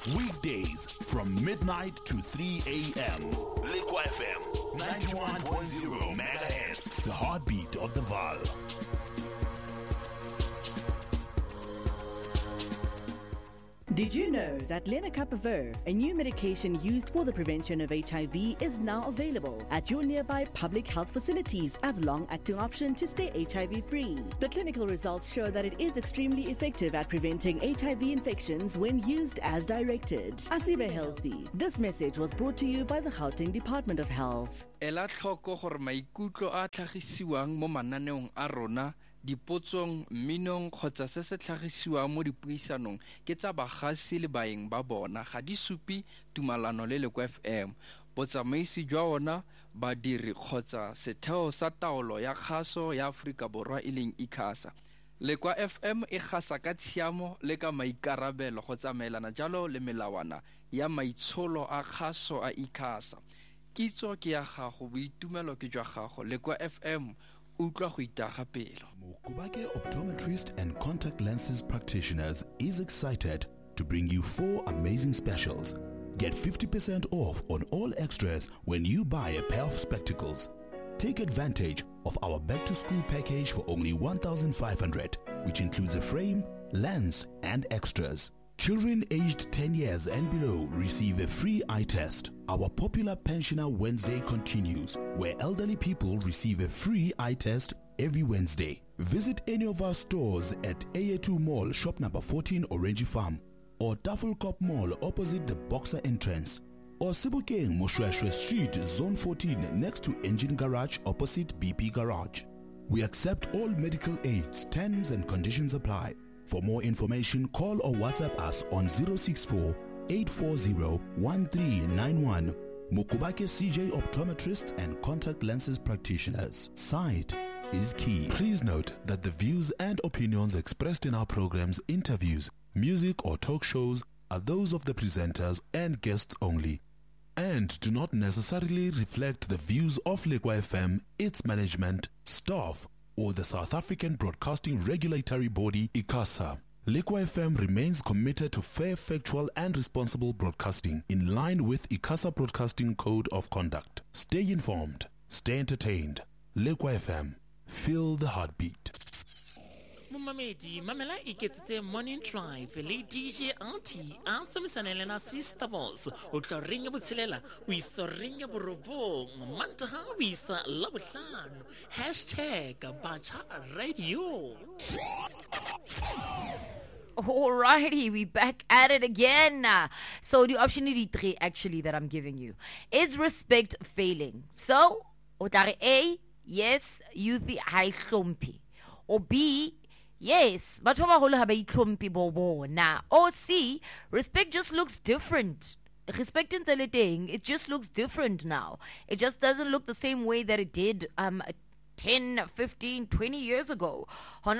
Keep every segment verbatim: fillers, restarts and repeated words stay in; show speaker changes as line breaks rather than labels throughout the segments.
Weekdays from midnight to three a.m. Liquid F M ninety-one point zero megahertz, the heartbeat of the Vaal.
Did you know that lenacapavir, a new medication used for the prevention of H I V, is now available at your nearby public health facilities as long-acting option to stay H I V-free? The clinical results show that it is extremely effective at preventing H I V infections when used as directed. Asibe Healthy. This message was brought to you by the Gauteng Department of Health.
Ela tlhoko gore maikutlo a tlhagisiwang mo mananeong a rona dipotsong minong kgotsa se se tlhagisiwang mo dipuisanong ke tsa bagasi le baeng ba bona ga di supi tumalano le Liquid F M botsamaisi jwa ona badiri kgotsa setheo sa taolo ya kgaso ya Afrika Borwa e leng ICASA. Liquid F M e gasa ka tshiamo le ka maikarabelo go tsamaelana jalo le melawana ya maitsholo a kgaso a ICASA. Kitso ke ya gago boitumelo ke jwa gago. Liquid F M
Mokubake Optometrist and Contact Lenses Practitioners is excited to bring you four amazing specials. Get fifty percent off on all extras when you buy a pair of spectacles. Take advantage of our back to school package for only one thousand five hundred dollars, which includes a frame, lens, and extras. Children aged ten years and below receive a free eye test. Our popular Pensioner Wednesday continues, where elderly people receive a free eye test every Wednesday. Visit any of our stores at A A two Mall, shop number fourteen, Orange Farm, or Tafelkop Mall opposite the Boxer entrance, or Sebokeng Moshweshwe Street, Zone fourteen, next to Engine Garage opposite B P Garage. We accept all medical aids. Terms and conditions apply. For more information, call or WhatsApp us on zero six four, eight four zero, one three nine one. Mokubake C J Optometrists and Contact Lenses Practitioners. Sight is key. Please note that the views and opinions expressed in our programs, interviews, music or talk shows are those of the presenters and guests only, and do not necessarily reflect the views of Liquid F M, its management, staff, or the South African Broadcasting Regulatory Body, ICASA. Liquid F M remains committed to fair, factual, and responsible broadcasting in line with ICASA Broadcasting Code of Conduct. Stay informed, stay entertained. Liquid F M, feel the heartbeat.
Mumamedi, Mamela iketsitse Morning Drive le D J Auntie a tsamaisana le sister boss o tla ringa botshelela o isa ringa borobong mantaha o isa la bohlano hashtag Bacha Radio.
Alrighty, we back at it again. So the opportunity three actually that I'm giving you is respect failing. So otare A, yes, youth high hlompi, or B, yes, but now. Or C, respect just looks different. Respect in thing, it just looks different now. It just doesn't look the same way that it did um ten, fifteen, twenty years ago. And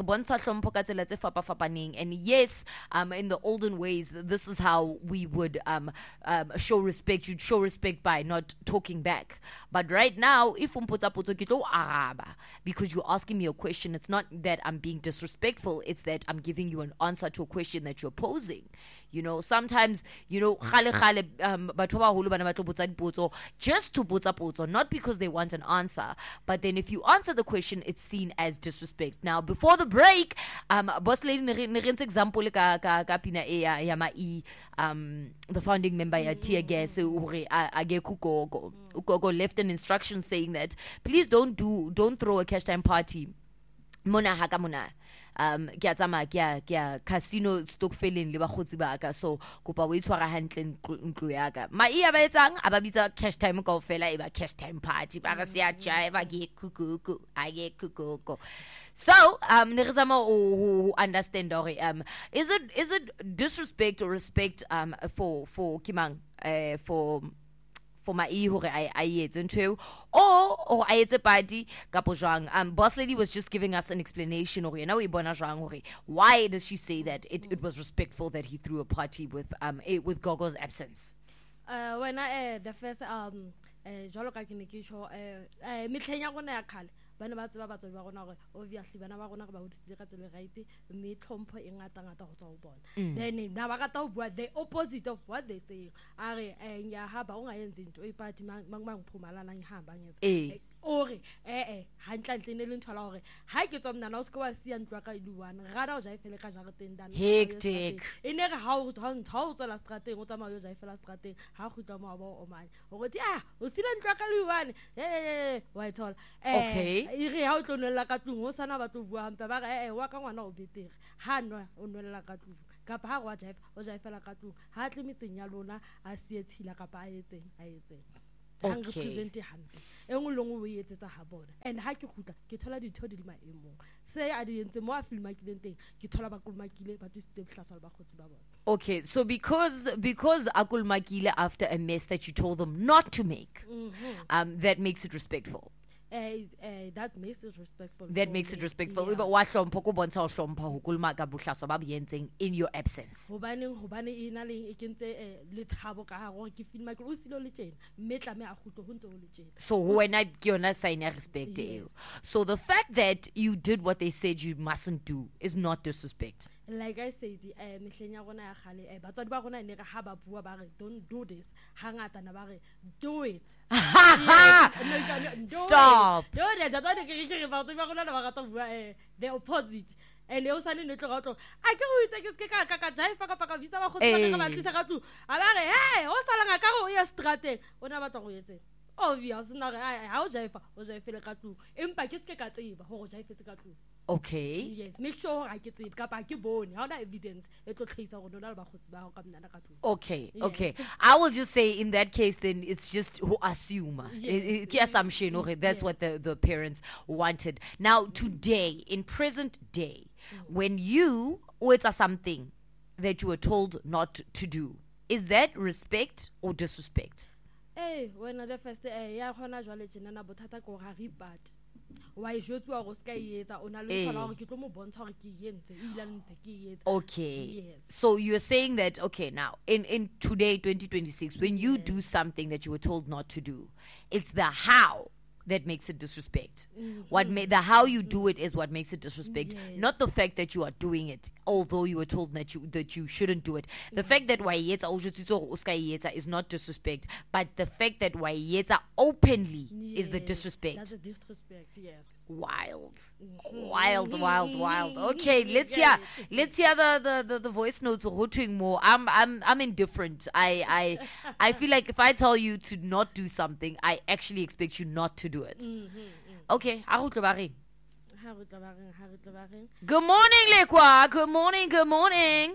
yes, um, in the olden ways, this is how we would um, um, show respect. You'd show respect by not talking back. But right now, if because you're asking me a question, it's not that I'm being disrespectful, it's that I'm giving you an answer to a question that you're posing. You know, sometimes, you know, um, just to put not because they want an answer, but then if you answer the question, it's seen as disrespect. Now, before the break, um, boss lady, example, um, the founding member, Tia Gas, left an instruction saying that please don't do, don't throw a cash time party. Mona haka mona. Um, ke a tsama ke a ke a casino stokfeleng le bagotsi ba ka, so kopa o itshwara hantle ntlo ya ka. Ma e ba etsang a ba bitsa cash time ka ofela e ba cash time party ba ka se a jive ge kukuku a ge kukuku. So um ne re zama o understand or um is it is it disrespect or respect um for for kimang uh, for for my e hore I I etse or or I etse party kapo jwang. Um boss lady was just giving us an explanation or yena o ibona jwang hore why does she say that it, it was respectful that he threw a party with um a, with Gogo's absence.
Uh when I uh, the first um uh jalo ka ke ne ke tsho uh metlheng ya gona ya khale bana ba tseba batswadi ba rona gore obviously bana ba rona re ba hodisitse ka tsela right mme tlhompho e ngata ngata go tswa go bona then na ba rata go bua the opposite of what they say are eh nya ha ba unga yenza into iphathi mang mang phumalana ngihamba ngenza ore eh eh hantlantle ne le nthola hore ha ke tswa mnana o se ka wa sia ntwa ka iluwana rada o ja ifele ka jareteng dan
hectic
ene re ha o ha o tsela strateng o tsamaya o ja ifela strateng ha khutla mo ba o manye o go ti ah o sile ntwa ka iluwana eh wa ithola eh e re ha o tlonela ka tlung o sana ba tlo bua hampe ba re eh wa ka ngwana o betere ha nwa o nwela ka tlung kapa ha go ja o ja ifela ka tlung ha tle mitseng ya lona a sie tshila kapa a etseng a etseng hang represent hantle engwe lengwe o etsetsa ha bona and ha ke khutla ke thola ditho di le maemong se a di entse mo a filma ke lenteng ke thola ba kulmakile ba tsitse bohlaswa ba khotsi ba bona.
Okay, so because because akulmakile after a mess that you told them not to make, mm-hmm. um that makes it respectful.
Uh, uh, that makes it respectful.
That makes it respectful. But wa hlompho go bontsha ho hlompha ho kulma ka bohlaswa ba boyentseng in your absence.
Hobane hobane ina le e kentse le thabo ka ha go ke filma ke o silo le tjena mme tla me a khutlo ho ntse o le tjena.
So when I ke yona sign ya respect
yes.
you. So the fact that you did what they said you mustn't do is not disrespect.
Like I said, eh mehleng ya rona ya khale eh batswadi ba rona ne re ha ba bua ba re don't do this hangata na ba re do it.
Stop.
No, no, that's not ke ke ba tswa rona ba rata bua eh the opposite. And le o sane ne tlo gotlo a ke go itse ke ka ka ka jaifa ka ka visa ba go tsaka ba tlisa ka tlu a ba re hey o sala nga ka go ya strateng ona ba tlo go yetse obvious na re ha o jaifa o jaifele ka tlu empa ke se ka tseba go jaife se ka tlu.
Okay.
Yes, make sure I get it. Kapa ke bone. How that evidence? It will trace out on ba khotsi ba ka mnana ka tlu.
Okay, okay. I will just say in that case then it's just who assume. Yes. It, it, assumption okay, that's yes. what the the parents wanted. Now today in present day mm-hmm. when you with something that you were told not to do, is that respect or disrespect?
Eh, when the first eh ya khona jwale tjena na bothata ko ga ripat.
Okay.
Yes.
So you're saying that okay now in, in today twenty twenty-six when you yes. do something that you were told not to do, it's the how that makes it disrespect. Mm-hmm. What ma- the how you do it is what makes it disrespect, yes. not the fact that you are doing it, although you were told that you that you shouldn't do it. The mm-hmm. fact that wayetsa is not disrespect, but the fact that wayetsa openly yes. is the disrespect.
That's a disrespect, yes.
Wild,
mm-hmm.
wild, wild, wild. Okay, let's hear let's hear the, the, the, the voice notes rotating more. I'm I'm I'm indifferent. I I I feel like if I tell you to not do something, I actually expect you not to do it.
Mm-hmm.
Okay, good morning, Lekwa. Good morning, good morning.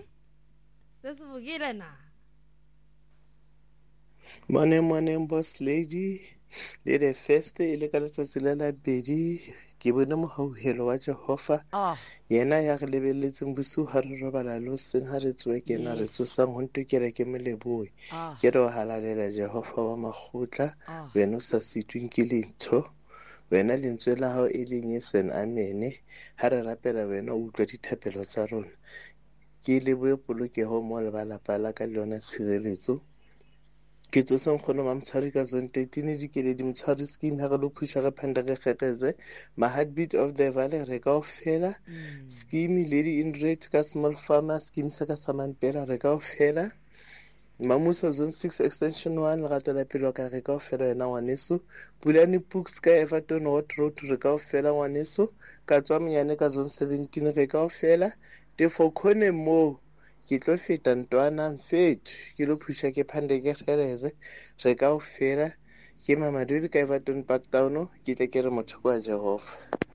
Morning, morning, boss lady. Le the first e le ka letsatsi la la bedi ke bone mo hauhelo wa Jehova yena ya re lebelletseng bosiu ha re robala lo seng ha re tswe ke na re tsosang ho nto ke re ke meleboe ke re halalela Jehova wa magotla wena o sa sitweng ke lentho wena lentswe la hao e leng yesen amene ha re rapela wena o utlwa dithapelo tsa rona ke leboe polokeho mo le balapa la ka le yona tshireletso ke tsosang khono mamtshari ka zone thirteen di ke le di mtshari scheme ha re lo phusha ga phanda ge kgeteze my heartbeat of the valley re ka ofela scheme lady in red ka small farmer scheme sa ka samampela re ka ofela mamusa zone six extension one le gato la pelo ka re ka ofela yena ngwaneso pulani books ka Everton Hot Road re ka ofela ngwaneso ka tswa mnyane ka zone seventeen re ka ofela te for khone mo ke tlo feta ntwana mfethu ke lo phusha ke phande ke kgereze re ka ofela ke Mamadudi ka Everton Park Town ke tle ke re motho kwa Jehova.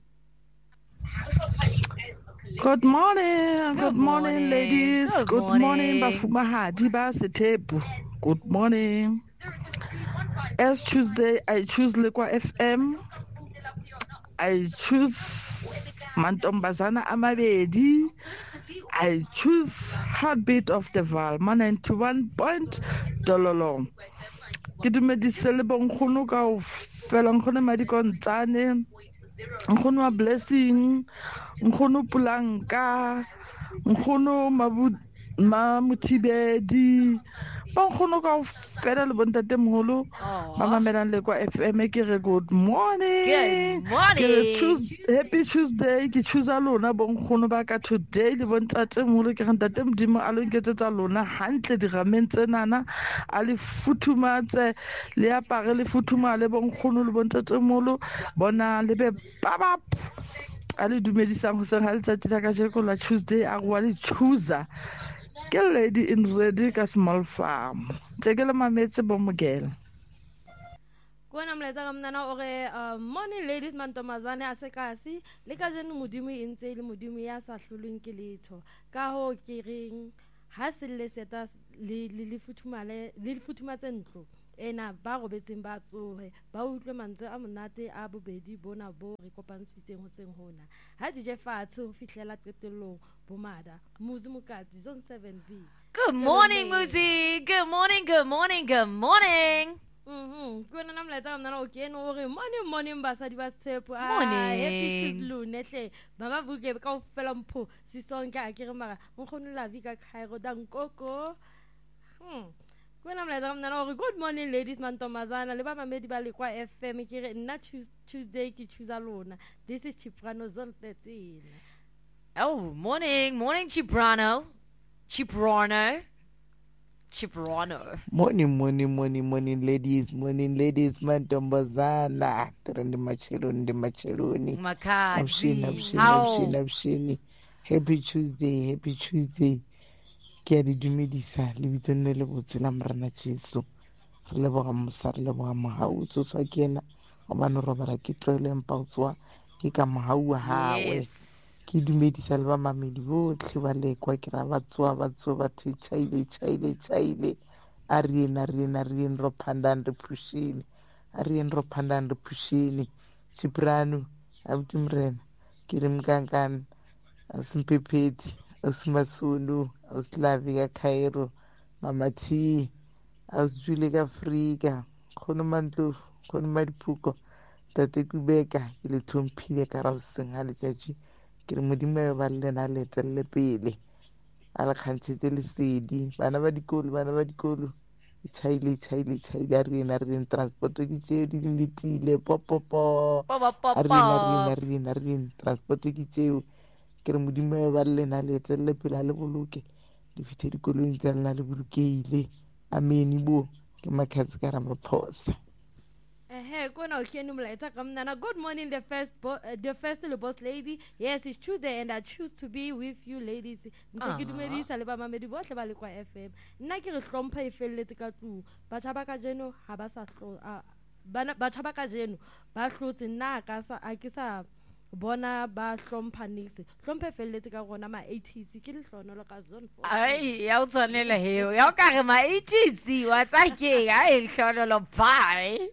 Good morning, good, good morning, morning ladies. Good, good morning, Bafumahadi Basetepu. Good morning. As Tuesday, I choose Lekwa F M. I choose Mantombazana Amabedi. I choose Heartbeat of the Val, ninety-one point dololo. Ke dumedisele bonkgono ka o fela nkgono madikontane nkgono wa blessing nkgono pulanka nkgono mabu ma Muthibedi ba nkgono kaofela le bontatemoholo ba mamelang le kwa F M ke re good morning.
Good morning.
Ke re Tues- happy Tuesday ke choosa lona bo nkgono ba ka today le bontatemoholo ke re ntate Modimo a lo nketsetsa lona hantle dirameng tsenana a le futhumatse le apare le futhumale bo nkgono le bontatemoholo bona le be babap a le dumedisang hoseng ha letsatsi la ka jeko la Tuesday a go le choosa ke lady in red ka small farm tse ke le mametse bo mogela
kona mletsa ka mnana o re uh, morning ladies mantomazane a sekasi le ka jeno modimo e ntse le modimo ya sa hlolweng ke letho ka ho ke reng ha se le seta le le futhumale le futhumatse ntlo ena ba robetseng ba tsohe ba utlwe mantswe a monate a bobedi bona bo re kopansitseng ho seng hona ha di je fatshe ho fihlela qetellong bomada muzi mokati zone seven B.
Good morning, Muzi. Good morning, good morning, good morning.
Mhm kona namletsa mna o kene o re morning morning basadi ba tshepo
Morning.
happy Tuesday hle baba vuke ka o fela mpho sisonke a ke re mara nkgono la vika khairo dankoko hm kona mletsa mna o re good morning ladies mantomazana le ba mamedi ba le kwa F M ke re nna Tuesday ke choosa lona this is Chiprano zone thirteen.
Oh, morning, morning, Chiprano. Chiprano. Chiprano.
Morning, morning, morning, morning, ladies, morning, ladies, mantombazana. Trende macheloni, de macheloni.
Makadi.
Abshini, abshini,
How?
abshini, abshini. Happy Tuesday, happy Tuesday. Ke a di dumedisa le bitsong le le botse la morena Jesu. Re leboga mosa, re leboga mohau o tsotswa ke ena gobane robala ke tlwaelo empa o tswa ke ka mohau wa hawe.
Yes.
Ke dumedisa le ba mamedi botlhe ba lekwa ke ra ba tsoa ba tsoa ba the chaile chaile chaile a re ena re ena re ena ro phandang re phushini a re ena ro phandang re phushini Chiprano a buti mrena ke re mkankana a simpepheti a simasunu a slavi ka Cairo mama T a sijule ka Afrika khono mantlo khono madiphuko tate kubeka ke le tlhomphile ka ra seng ha letjatši ke re modimo ba lena le tselle pele a le khantshetse le sedi bana ba dikolo bana ba dikolo chaile chaile chaile a rena re transport ke tseo di letile popopo a rena rena rena rena transport ke tseo ke re modimo ba lena le tselle pele a le boloke di fithe dikolong tsa lena le bolokeile amen bo ke makhatsi ka ra maphosa.
Eh, kona o kene molaetsa ka mnana good morning the first bo- uh, the first le boss lady yes it's Tuesday and I choose to be with you ladies ntse ke dumedisa le ba mamedi bohle ba le kwa F M nna ke re hlompha e felletse ka tlung batjha ba ka jeno ha ba sa hlo ah, bana batjha ba ka jeno ba hlotse nna ka sa a ke sa bona ba hlompha nise hlomphe felletse ka rona ma eighties ke le hlonolo ka zone four.
Ai, ya o tshwanela heo. Ya o ka re ma eighties wa tsakeng. Ai, hlonolo bye.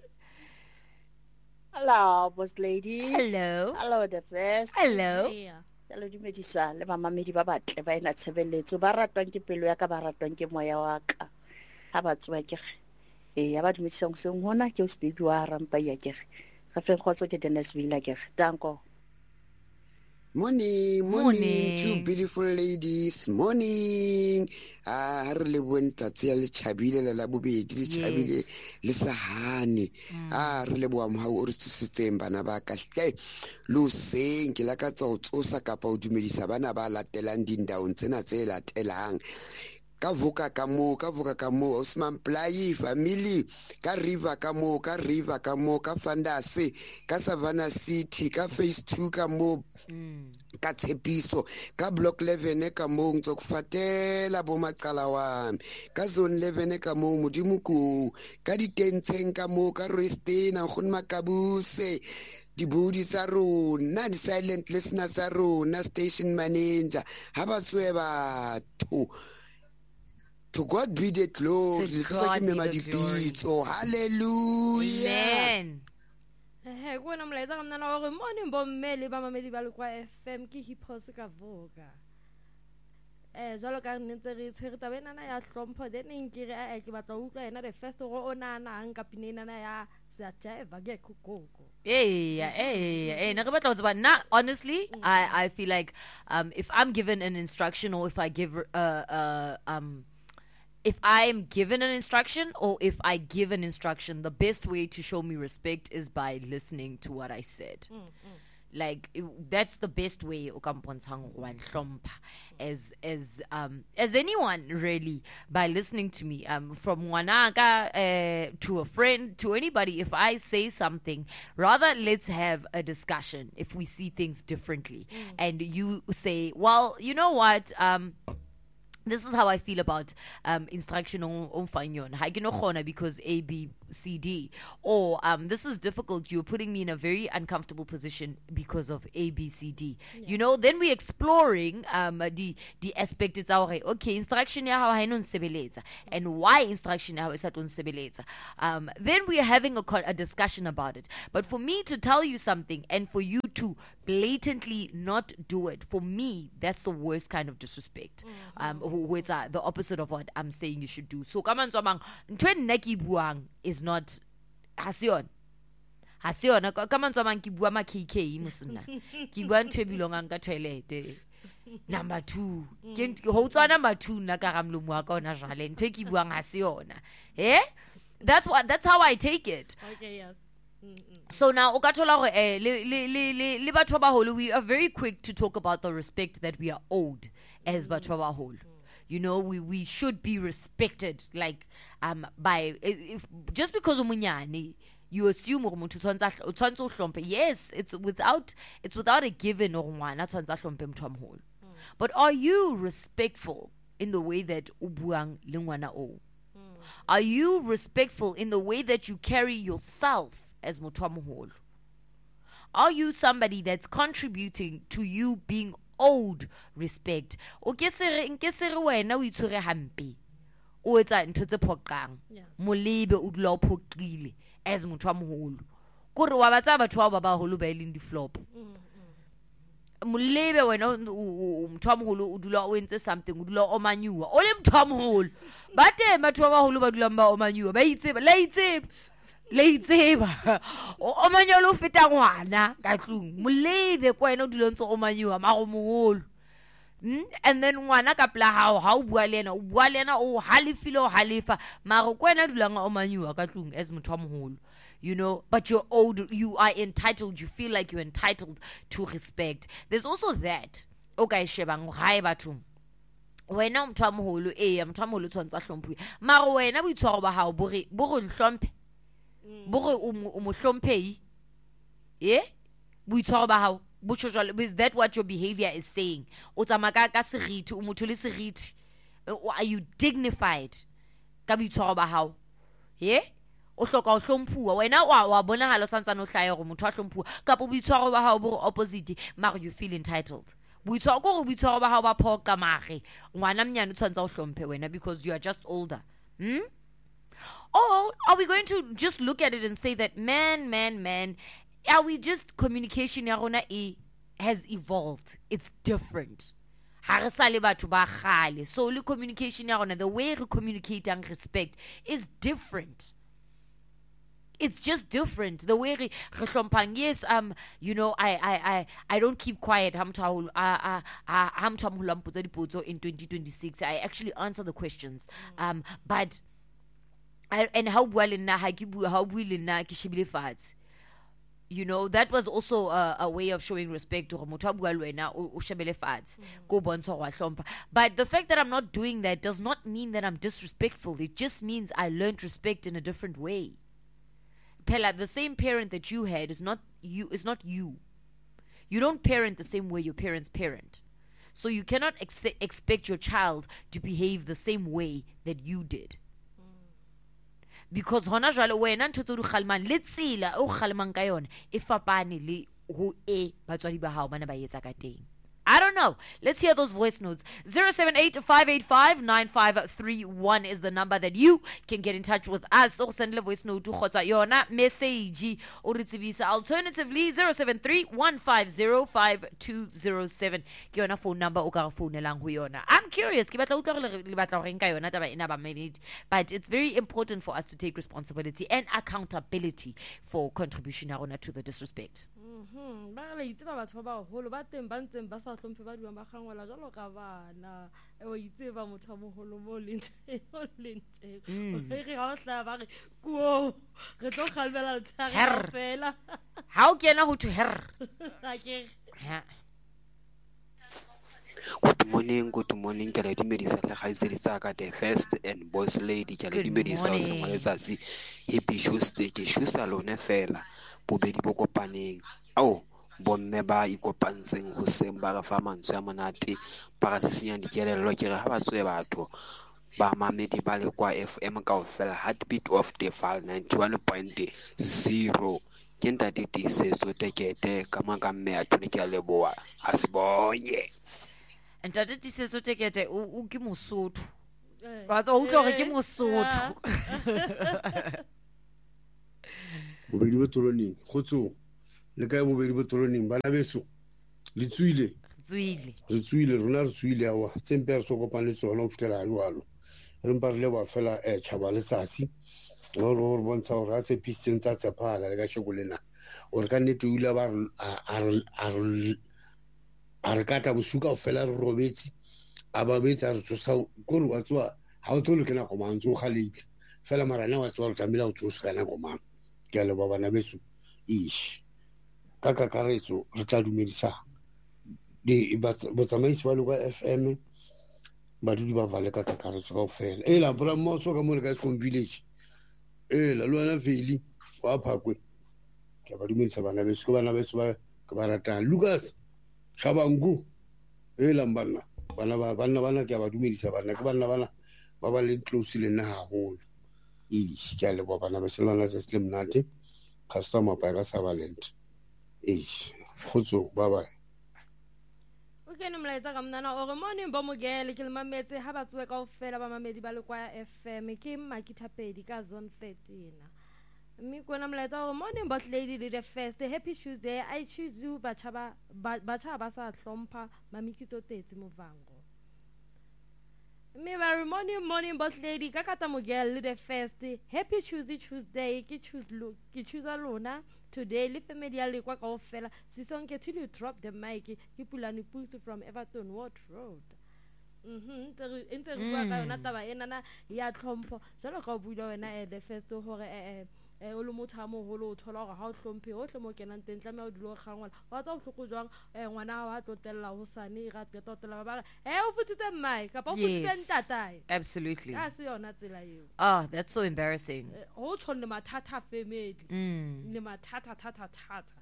Hello, boss lady.
Hello.
Hello, the first.
Hello.
Yeah.
Hello, dumedisa le mamamedi ba batle ba ena tshebeletso ba ratwang ke pelo ya ka ba ratwang ke moya wa ka ha ba tsoa ke e ya ba dumedisa go seng hona ke o speak wa rampa ya ke ga fe khotso ke Dennis Villa ke tanko.
Morning, morning,
Morning.
two beautiful ladies. Morning. Ah, re le bontate le chabile la bobedi le chabile le sahane. Ah, re le boa mohau o re tsusitseng bana ba ka hle. Lo seng ke la ka tsa o tsosa kapa o dumedisa bana ba latelang dindaong tsena tse latelang. Ka voka ka mo ka voka ka mo Osman Plai family ka river ka mo ka river ka mo ka Fandase ka Savannah City ka phase two ka mo ka Tshepiso ka block eleven ka mo ntse go fatela bo macala wa ka zone eleven ka mo modimo ko ka ditentseng ka mo ka Restena go nna Makabuse dibudi tsa rona di silent listeners tsa rona station manager ha ba tswe batho. To God be the glory.
To
Let's
God
give
be
me
the
dipitso. Hallelujah.
Amen.
Eh kona molaetsa ka mnana o re morning bo mme le ba mamedi ba le kwa F M ke hip hop ka voka eh jalo ka nnetse re tshwere tabena na ya hlompho then nkire a ke batla utlwa ena the first go ona na ang ka pinena na ya siya jive ke go.
Hey, hey, hey. Now, honestly, mm. I, I feel like um, if I'm given an instruction or if I give uh, uh, um, if I'm given an instruction or if I give an instruction, the best way to show me respect is by listening to what I said. Mm, mm. Like it, that's the best way as as um as anyone really, by listening to me, um from wanaga uh, to a friend to anybody. If I say something, rather let's have a discussion if we see things differently, mm. and you say, well, you know what, um this is how I feel about um, instruction on on fanyon. Because A, B, C, D. Or um, this is difficult. You're putting me in a very uncomfortable position because of A, B, C, D. Yeah. You know, then we're exploring um, the the aspect. It's our okay instruction ya how hanon sebeleza and why instruction ya how isaton sebeleza. Um, then we are having a, a discussion about it. But for me to tell you something and for you to blatantly not do it, for me, that's the worst kind of disrespect. Mm-hmm. Um, which are the opposite of what I'm saying you should do. So come on, Zomang, neki buang is not hasion. Hasion, come on, Zomang, ki buama K K, musna. Ki buan tebilong ka toilet. Number two. Hold on, number two, nakaramlu mwaka na jalen. Teki buang hasion. Eh? That's what, that's how I take it.
Okay, yes.
So now, eh, we are very quick to talk about the respect that we are owed as Batwabahol. You know, we, we should be respected, like um by if just because umunyani, you assume yes, it's without it's without a given or one. But are you respectful in the way that ubuang lingwana o? Are you respectful in the way that you carry yourself as mutwamuhol? Are you somebody that's contributing to you being owed respect? O ke sere nke sere wena o itshwere hampe o etsa ntho tse phoqang molebe o dula o phoqile as mutwamuhol kore wa batsa batho ba ba holo ba ileng di flop molebe wena mutwamuhol o dula o entse something o dula o manyuwa o le mutwamuhol ba te batho ba holo ba dula ba o manyuwa ba itseba la itseba Leitseba o omanyolo feta ngwana ka tlung molebe kwa ena o dilontsho o manyuwa ma go mogolo. And then ngwana ka pla hao ha o bua le ena o bua le ena o halifile o halifa mara kwa ena dulanga o manyuwa ka tlung as motho wa mogolo. You know, but you're old, you are entitled, you feel like you're entitled to respect. There's also that okay shebang hae batho wena motho wa mogolo eh motho wa mogolo tshwantsa hlomphe mara wena boitshwaro ba hao bo re bo go hlomphe bore o mo hlomphe eh buitshwaro ba hao bo tshojwa. Is that what your behavior is saying? O tsamaka ka seriti o motho le seriti, are you dignified ka buitshwaro ba hao? Eh o hloka o hlomphuwa wena wa wa bonagalo santsana o hlaya go motho a hlomphuwa kapo buitshwaro ba hao bo opposite mara you feel entitled. Buitshwaro go buitshwaro ba hao ba phoqa mare ngwana mnyane tshwantsa o hlomphe wena because you are just older. Hmm? Or are we going to just look at it and say that man, man, man, are we just communication ya rona e has evolved? It's different. Ha re sa le batho ba kgale. So le communication ya rona, the way we communicate and respect is different. It's just different. The way we hlompang, yes, um, you know, I, I, I, I don't keep quiet. Ham tawul, ah, ah, ham tawul mputsa dipotso in twenty twenty-six. I actually answer the questions. Um, but I, and how well in na how will in na fats. You know, that was also a, a way of showing respect to fats. But the fact that I'm not doing that does not mean that I'm disrespectful. It just means I learned respect in a different way. Pella, the same parent that you had is not you is not you. You don't parent the same way your parents parent. So you cannot ex- expect your child to behave the same way that you did. Because hona jwale wena ntho tse di kgalmang le tsela o kgalmang ka yona e fapane le ho e batswadi ba hao bana ba etsa ka teng. I don't know. Let's hear those voice notes. zero seven eight, five eight five, nine five three one is the number that you can get in touch with us. Or send a voice note to Khotsa Yona message or alternatively zero seven three, one five zero, five two zero seven. Ke yona phone number o ka phone lang ho yona. I'm curious, ke batla utlwa le batla ho nka yona taba ena ba minute, but it's very important for us to take responsibility and accountability for contribution ya rona to the disrespect.
Mhm. Ba le itse ba batho ba holo ba teng ba ntseng ba sa hlomphe ba diwa magangwela jalo ka bana. E o itse ba motho mo holo mo lente o lente. Re ha hla ba re kuo re tlo khalbela tsara fela.
How kena ho to her?
Ha
Good morning, good morning. Ke le dumedisa le gaitsedi ka the first and boss lady ke le dumedisa o sengwe letsatsi. Happy Tuesday ke shusa lone fela. Bobedi bo kopaneng. Ao bomme ba ikopantseng ho seng ba re fa mantswe a monate ba ga sisinya dikelello ke re ha ba tswe batho ba mamedi ba le kwa F M kaofela Heartbeat of the Val ninety-one point zero. Ke ntate Tiseso Tekete ka magamme a thone ke a leboa asibonye.
Ntate Tiseso Tekete o ke Mosotho. Ba tsa utlwa gore ke Mosotho.
Bobedi botoloning khotso le ka bobedi botoloning bana beso le tswile
tswile
re tswile rona re tswile ya tsempe re sokopane tsona o fitela jwalo re mpa re le ba fela e tshaba le tsatsi go re re bontsha gore a se pisteng tsa tsephala le ka shekolena o re ka nne tuila ba a a re kata bosuka o fela re robetse a ba betsa re tsosa go re wa tswa ha o tsolo ke na go mantso ga letle fela marana wa tswa re tamela o tsosa kana go mang ke le ba bana beso ish ka kakaretso re tla dumedisa di botsamaisi ba le kwa F M ba dudi ba vale ka kakaretso ka ofela e la bra moso ka mo le ka Scom Village e la lwana feli wa phakwe ke ba dumedisa bana beso ke bana beso ba ka ba ratang Lucas Shabangu e la mbana bana ba bana bana ke ba dumedisa bana ke bana bana ba ba le close le na haholo ish ke le ba bana ba selwana se slim nate customer pa ka Savalent ish khotso bye bye.
Okay no mlaetsa ka mnana o re morning bo mogele ke le mametse ha ba tswe ka ofela ba mamedi ba le kwa F M ke Makithapedi ka zone thirteen. Mme kona mlaetsa o re morning boss lady le the first happy Tuesday I choose you ba chaba ba chaba sa hlompha mamikitso tetsi movango. Me very morning morning boss lady ka kata mogele the first happy Tuesday Tuesday ke choose look ke choose alona today le family ya le kwa ka ofela sisonke till you drop the mic ke Pulani Pusu from Everton Ward Road. Mhm ntse re bua ka yona taba ena na ya tlhompho jalo ka o buile wena the first hore eh eh o le motho mo holo o thola gore ha o hlomphe o tle mo kenang teng tla me o dilo gangwala wa tsa o hloko jwang eh ngwana wa tlotella ho sane ra ke totella ba eh o futitse mai ka pa o futitse ntatae.
Absolutely.
Ya se yona tsela eo.
Oh, that's so embarrassing.
Ho tshone mathata family le mathata thata thata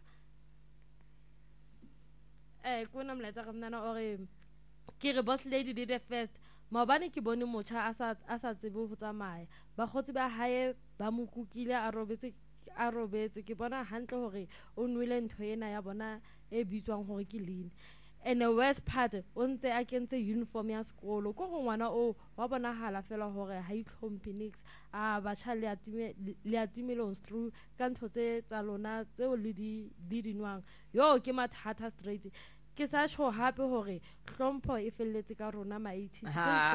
eh kona mletsa ka mnana ore ke re boss lady did the first maobane ke bone motjha a sa a sa tsebe ho tsamaya ba khotsi ba hae ba mo kukile a robetse a robetse ke bona hantle hore o nwele ntho ena ya bona e bitswang hore ke lean and the worst part o ntse a kentse uniform ya sekolo go go ngwana o wa bona hala fela hore ha itlhomphe nix a ba tshale ya time le ya timelo through ka ntho tse tsa lona tseo le di di dinwang yo ke mathata straight ke sa tsho hape hore hlompho e felletse ka rona maithitsi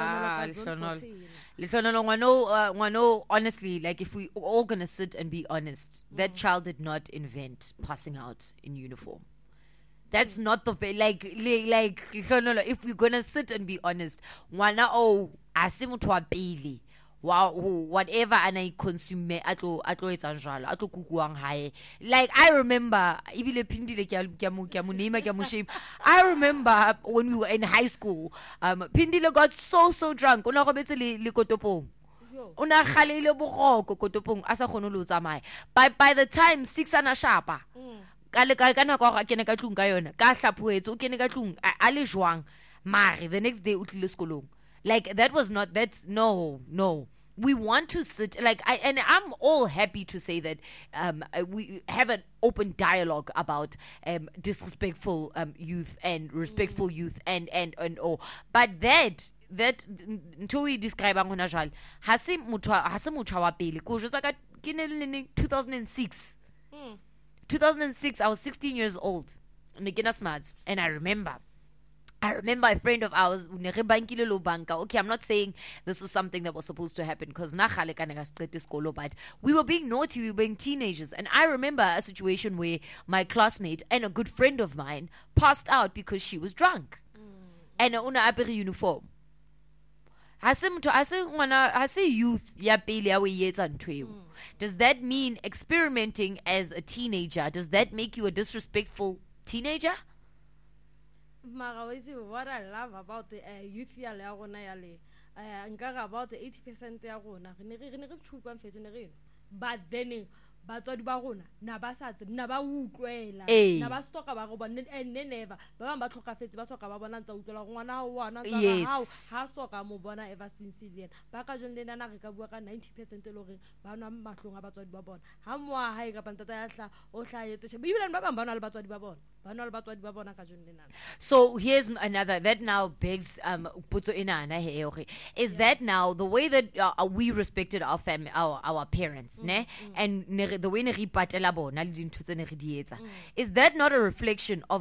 le hlonolo ngwano ngwano honestly like if we all gonna sit and be honest mm. that child did not invent passing out in uniform. That's mm. not the like like hlonolo if we're gonna sit and be honest ngwana o ase motho wa pele wow whatever and I consume atlo atlo etsa njalo atlo kukuang hae like I remember ibile Phindile ke ke mo ke mo name ke mo shape I remember when we were in high school um Phindile got so so drunk ona go betse le le kotopong ona khalele bogoko kotopong a sa khone lo tsamaya by by the time six ana shapa ka le ka kana go kene ka tlung ka yona ka hlaphuetse o kene ka tlung a le jwang mare the next day o tlile sekolong. Like that was not that's no no we want to sit like I and I'm all happy to say that um we have an open dialogue about um disrespectful um youth and respectful mm. youth and and and all, but that that ntho we describe ngona jwale ha se motho ha se motho wa pele ko jotsa ka ke ne le two thousand six mm. two thousand six I was sixteen years old and ke na smart and I remember I remember a friend of ours, okay, I'm not saying this was something that was supposed to happen because but we were being naughty, we were being teenagers. And I remember a situation where my classmate and a good friend of mine passed out because she was drunk. Mm. And una apere uniform. I say youth, does that mean experimenting as a teenager? Does that make you a disrespectful teenager?
What I love about the uh, youth ya le gona ya le uh, about the eighty percent ya gona but then batswadi ba rona na ba sa tse na ba utlwela na ba stoka ba go bona and never ba ba ba tlhokafetse ba soka ba bona ntsa utlwela go ngwana ho wana tsa ha ha soka mo bona ever since then ba ka jone le nna re ka bua ka ninety percent le gore ba nwa mahlong a batswadi ba bona ha moa ha e ka pantata ya hla o hlayetse tse bibilane ba bang ba nwa le batswadi ba bona ba nwa le batswadi ba bona ka jone le nna.
So here's another that now begs um putso inana he okay is yeah. that now the way that uh, we respected our family our our parents mm, ne mm. and the way ne re ipatela bona le dintho tse ne re di etsa is that not a reflection of